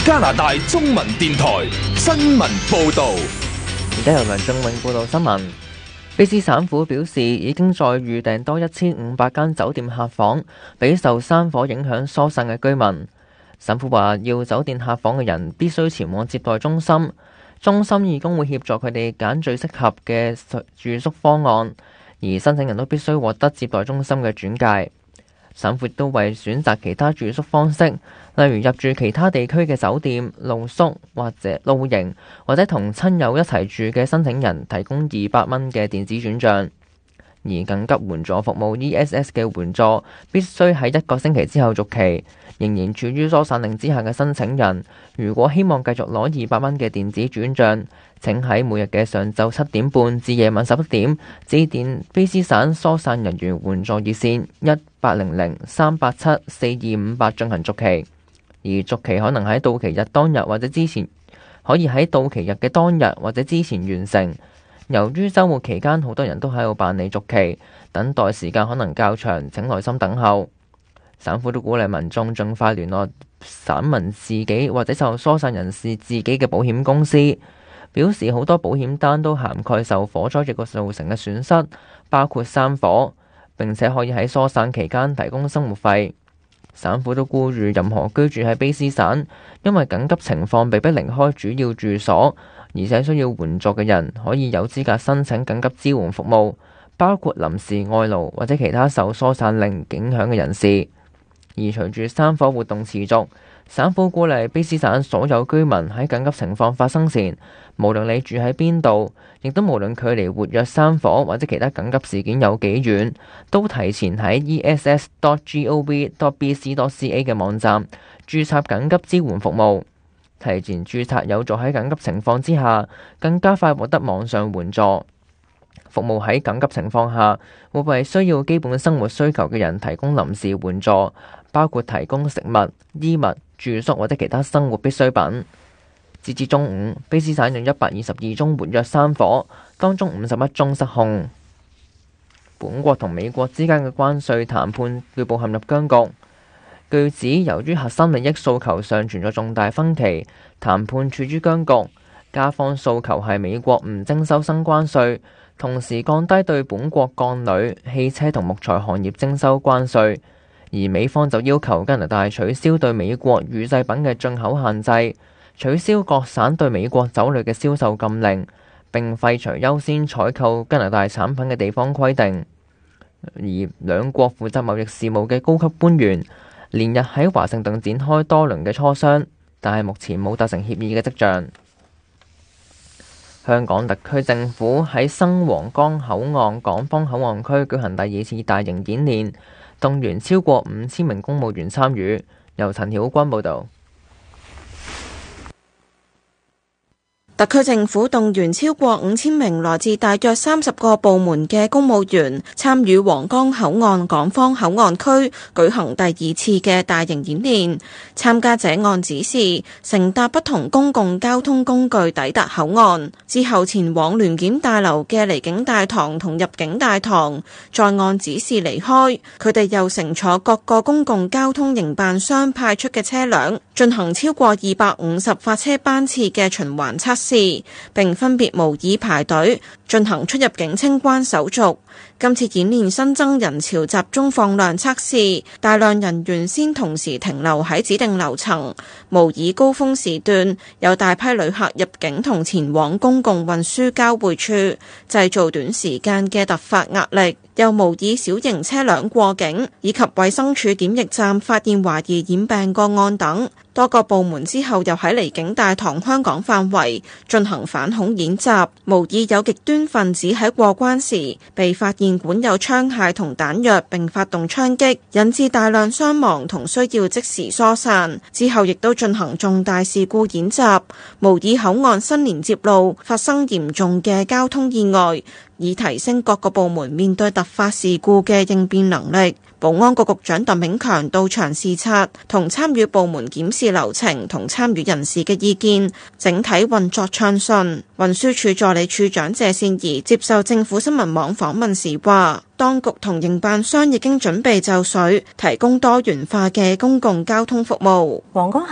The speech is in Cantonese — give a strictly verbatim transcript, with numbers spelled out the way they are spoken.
加拿大中文電台新聞報道。 而家由梁仲永報道新聞。卑詩省府表示，已經再預訂多一千五百間酒店客房，俾受山火影響疏散嘅居民。省府話，要酒店客房嘅人必須前往接待中心，中心義工會協助佢哋揀最適合嘅住宿方案，而申請人都必須獲得接待中心嘅轉介。省府亦都為選擇其他住宿方式，例如入住其他地區嘅酒店、露宿或者露營，或者同親友一齊住嘅申請人提供二百蚊嘅電子轉賬。而緊急援助服務 E S S 嘅援助必須喺一個星期之後續期。仍然處於疏散令之下嘅申請人，如果希望繼續攞二百蚊嘅電子轉賬，請喺每日嘅上晝七點半至夜晚十一點致電卑詩省疏散人員援助熱線一八零零三八七四二五八進行續期。而續期可能喺到期日當日或者之前，可以喺到期日嘅當日或者之前完成。由於週末期間好多人都喺度辦理續期，等待時間可能較長，請耐心等候。省府都鼓勵民眾盡快聯絡省民自己或者受疏散人士自己嘅保險公司，表示好多保險單都涵蓋受火災亦個造成嘅損失，包括山火，並且可以喺疏散期間提供生活費。省府都呼籲任何居住喺卑詩省，因為緊急情況被迫離開主要住所，而且需要援助嘅人，可以有資格申請緊急支援服務，包括臨時外勞或者其他受疏散令影響嘅人士。而隨住山火活動持續，省府鼓勵卑詩省所有居民喺緊急情況發生前，無論你住喺邊度，亦都無論距離活躍山火或者其他緊急事件有幾遠，都提前喺 e s s dot gov dot b c dot c a 嘅網站註冊緊急支援服務。提前註冊有助喺緊急情況之下更加快獲得網上援助。服務喺緊急情況下會為需要基本生活需求嘅人提供臨時援助，包括提供食物、衣物、住宿或者其他生活必需品。截至中午，卑詩省有一百二十二宗活躍山火，當中五十一宗失控。本國同美國之間嘅關稅談判據報陷入僵局。據指，由於核心利益訴求上存在重大分歧，談判處於僵局。加方訴求係美國唔徵收新關稅，同時降低對本國鋼鋁、汽車同木材行業徵收關稅，而美方就要求加拿大取消對美國乳製品嘅進口限制，取消各省對美國酒類嘅銷售禁令，並廢除優先採購加拿大產品嘅地方規定。而兩國負責貿易事務嘅高級官員連日喺華盛頓展開多輪嘅磋商，但係目前冇達成協議嘅跡象。香港特區政府喺新皇崗口岸港方口岸區舉行第二次大型演練，動員超過五千名公務員參與。由陳曉君報導。 特區政府動員超過五千名來自大約三十個部門嘅公務員參與皇崗口岸港方口岸區舉行第二次嘅大型演練。參加者按指示乘搭不同公共交通工具抵達口岸，之後前往聯檢大樓嘅離境大堂同入境大堂，再按指示離開。佢哋又乘坐各個公共交通營辦商派出嘅車輛，進行超過二百五十發車班次嘅循環測試，並分別模擬排隊進行出入境清關手續。今次演練新增人潮集中放量測試，大量人員先同時停留喺指定樓層，模擬高峰時段有大批旅客入境同前往公共運輸交匯處，製造短時間嘅突發壓力。又模擬小型車輛過境，以及衛生署檢疫站發現懷疑染病個案等。多個部門之後又喺離境大堂香港範圍進行反恐演習，模擬有極端分子喺過關時被發現管有槍械同彈藥並發動槍擊，引致大量傷亡同需要即時疏散。之後亦都進行重大事故演習，模擬口岸新連接路發生嚴重嘅交通意外，以提升各個部門面對突發事故嘅應變能力。保安局局長鄧炳強到場視察，同參與部門檢視流程同參與人士嘅意見，整體運作暢順。運輸署助理處長謝善儀接受政府新聞網訪問時話，當局同營辦商已經準備就緒，提供多元化嘅公共交通服務。 皇崗